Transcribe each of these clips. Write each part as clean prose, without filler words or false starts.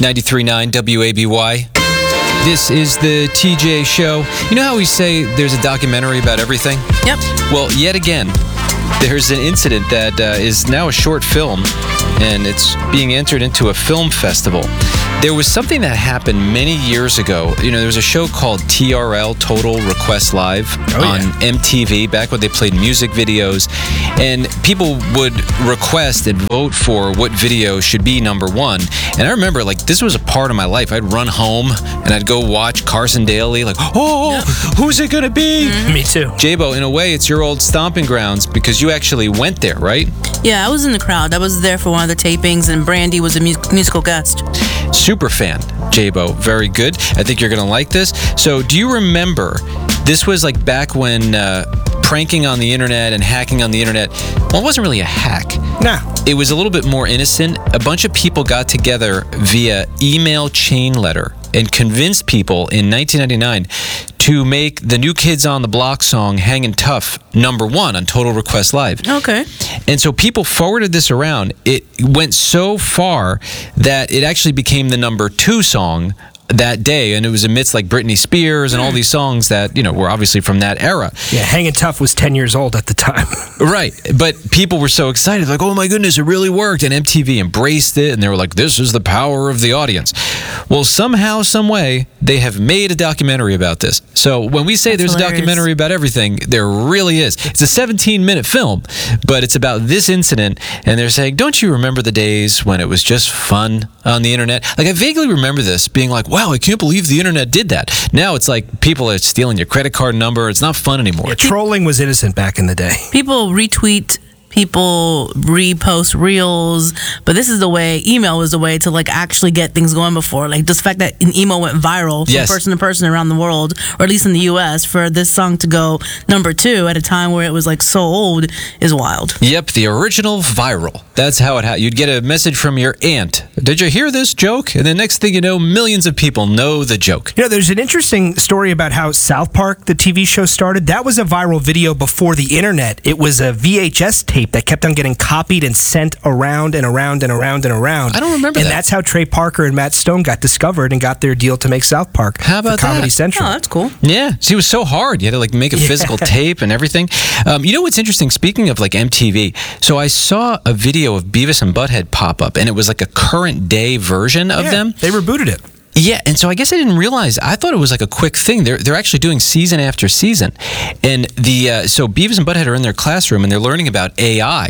93.9 WABY. This is the TJ Show. You know how we say there's a documentary about everything? Yep. Well, yet again, there's an incident that is now a short film, and it's being entered into a film festival. There was something that happened many years ago. You know, there was a show called TRL, Total Request Live, on MTV, back when they played music videos. And people would request and vote for what video should be number one. And I remember, like, this was a part of my life. I'd run home, and I'd go watch Carson Daly, like, who's it going to be? Mm-hmm. Me too. J-Bo, in a way, it's your old stomping grounds because you actually went there, right? Yeah, I was in the crowd. I was there for one of the tapings, and Brandy was a musical guest. Super fan, J-Bo. Very good. I think you're going to like this. So do you remember, this was like back when pranking on the internet and hacking on the internet, well, it wasn't really a hack. Nah. It was a little bit more innocent. A bunch of people got together via email chain letter and convinced people in 1999 to make the New Kids on the Block song Hangin' Tough number one on Total Request Live. Okay. And so people forwarded this around. It went so far that it actually became the number two song that day, and it was amidst like Britney Spears and all these songs that, you know, were obviously from that era. Yeah, Hangin' Tough was 10 years old at the time. Right, but people were so excited, like, oh my goodness, it really worked, and MTV embraced it, and they were like, this is the power of the audience. Well, somehow, some way, they have made a documentary about this. So when we say there's a documentary about everything, there really is. It's a 17-minute film, but it's about this incident, and they're saying, don't you remember the days when it was just fun on the internet? Like, I vaguely remember this being like, wow, I can't believe the internet did that. Now it's like people are stealing your credit card number. It's not fun anymore. Yeah, trolling was innocent back in the day. People retweet, people repost reels, but this is the way, email was the way to like actually get things going before. Like this fact that an email went viral from person to person around the world, or at least in the US, for this song to go number two at a time where it was like so old is wild. Yep, the original viral. That's how it happened. You'd get a message from your aunt. Did you hear this joke? And the next thing you know, millions of people know the joke. You know, there's an interesting story about how South Park, the TV show, started. That was a viral video before the internet. It was a VHS tape that kept on getting copied and sent around and around and around and around. I don't remember that. And that's how Trey Parker and Matt Stone got discovered and got their deal to make South Park. How about for Comedy that? Central. Oh, that's cool. Yeah. See, it was so hard. You had to like make a physical tape and everything. You know what's interesting? Speaking of like MTV, so I saw a video of Beavis and Butthead pop up, and it was like a current day version of them. They rebooted it. Yeah, and so I guess I didn't realize. I thought it was like a quick thing. They're actually doing season after season, and so Beavis and Butthead are in their classroom and they're learning about AI,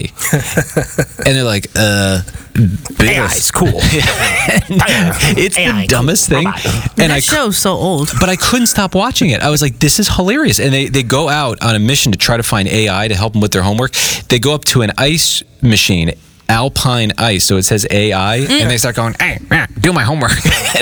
and they're like, AI is cool. It's AI the dumbest thing. And that show's so old. But I couldn't stop watching it. I was like, this is hilarious. And they go out on a mission to try to find AI to help them with their homework. They go up to an ice machine, Alpine Ice, so it says AI, and they start going, hey, do my homework.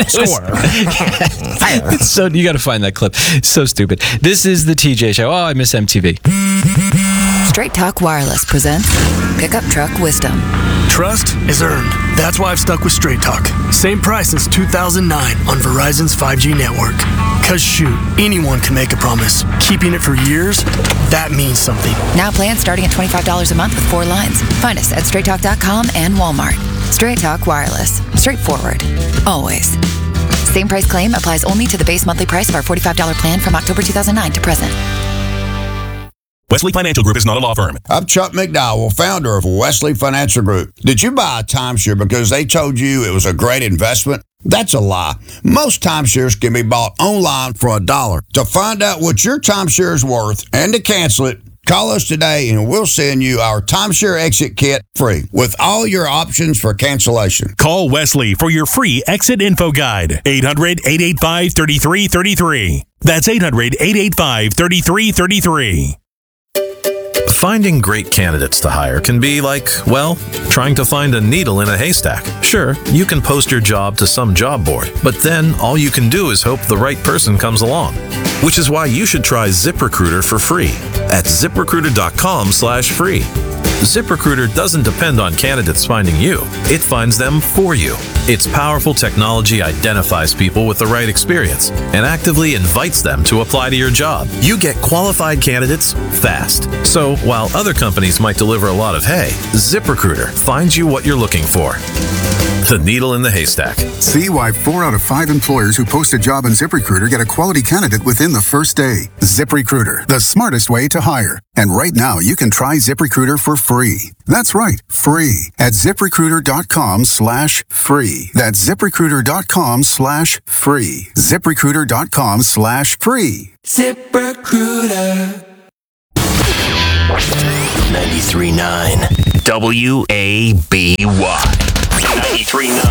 It's so, you got to find that clip. It's so stupid. This is the TJ Show. Oh, I miss MTV. Straight Talk Wireless presents Pickup Truck Wisdom. Trust is earned. That's why I've stuck with Straight Talk. Same price since 2009 on Verizon's 5G network. Cause shoot, anyone can make a promise. Keeping it for years, that means something. Now plans starting at $25 a month with 4 lines. Find us at straighttalk.com and Walmart. Straight Talk Wireless. Straightforward. Always. Same price claim applies only to the base monthly price of our $45 plan from October 2009 to present. Wesley Financial Group is not a law firm. I'm Chuck McDowell, founder of Wesley Financial Group. Did you buy a timeshare because they told you it was a great investment? That's a lie. Most timeshares can be bought online for $1. To find out what your timeshare is worth and to cancel it, call us today and we'll send you our timeshare exit kit free with all your options for cancellation. Call Wesley for your free exit info guide. 800-885-3333. That's 800-885-3333. Finding great candidates to hire can be like, well, trying to find a needle in a haystack. Sure, you can post your job to some job board, but then all you can do is hope the right person comes along. Which is why you should try ZipRecruiter for free at ZipRecruiter.com/free. ZipRecruiter doesn't depend on candidates finding you. It finds them for you. Its powerful technology identifies people with the right experience and actively invites them to apply to your job. You get qualified candidates fast. So while other companies might deliver a lot of hay, ZipRecruiter finds you what you're looking for. The needle in the haystack. See why 4 out of 5 employers who post a job on ZipRecruiter get a quality candidate within the first day. ZipRecruiter, the smartest way to hire. And right now, you can try ZipRecruiter for free. That's right, free at ZipRecruiter.com/free. That's ZipRecruiter.com/free. ZipRecruiter.com/free. ZipRecruiter. 93.9 WABY. 93.9